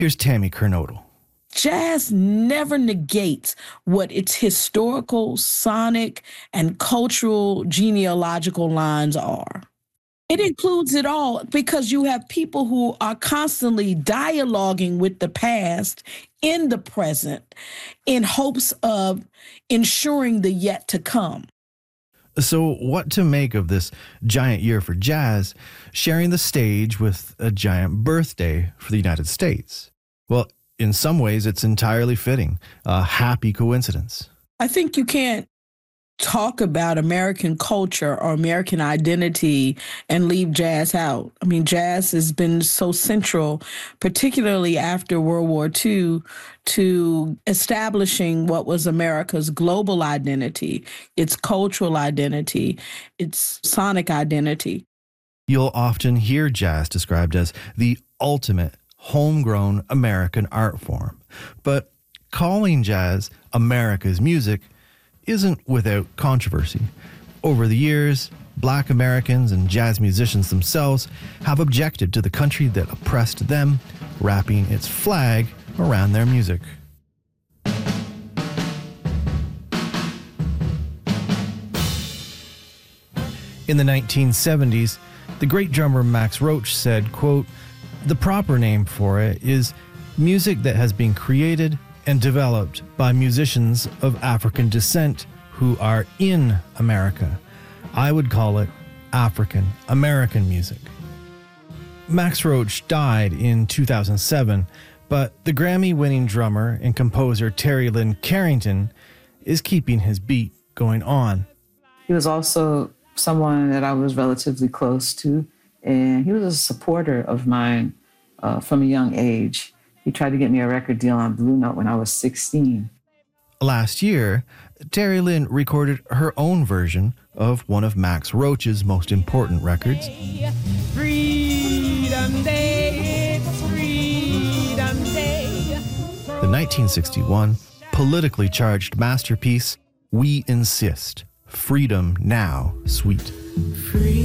Here's Tammy Kernodle. Jazz never negates what its historical, sonic, and cultural genealogical lines are. It includes it all because you have people who are constantly dialoguing with the past in the present in hopes of ensuring the yet to come. So, what to make of this giant year for jazz, sharing the stage with a giant birthday for the United States? Well, in some ways, it's entirely fitting, a happy coincidence. I think you can't talk about American culture or American identity and leave jazz out. I mean, jazz has been so central, particularly after World War II, to establishing what was America's global identity, its cultural identity, its sonic identity. You'll often hear jazz described as the ultimate homegrown American art form. But calling jazz America's music isn't without controversy. Over the years, Black Americans and jazz musicians themselves have objected to the country that oppressed them, wrapping its flag around their music. In the 1970s, the great drummer Max Roach said, quote, "The proper name for it is music that has been created and developed by musicians of African descent who are in America. I would call it African American music." Max Roach died in 2007, but the Grammy-winning drummer and composer Terry Lynn Carrington is keeping his beat going on. He was also someone that I was relatively close to, and he was a supporter of mine from a young age. He tried to get me a record deal on Blue Note when I was 16. Last year, Terry Lynn recorded her own version of one of Max Roach's most important records. Freedom Day, it's Freedom Day. The 1961 politically charged masterpiece, We Insist, Freedom Now, Sweet.